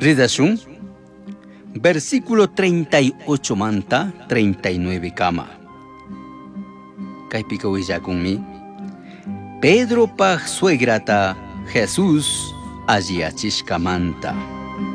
Redacción. Versículo 38 manta 39 kama. Kaypika willakunmi. Pedro pag suegrata Jesús alliachishkamanta.